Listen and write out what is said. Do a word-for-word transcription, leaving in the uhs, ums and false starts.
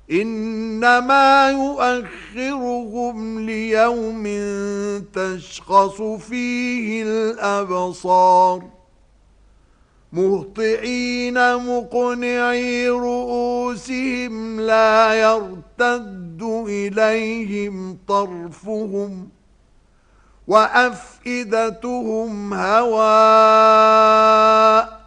إنما يؤخرهم ليوم تشخص فيه الأبصار مهطعين مقنعي رؤوسهم لا يرتد إليهم طرفهم وأفئدتهم هواء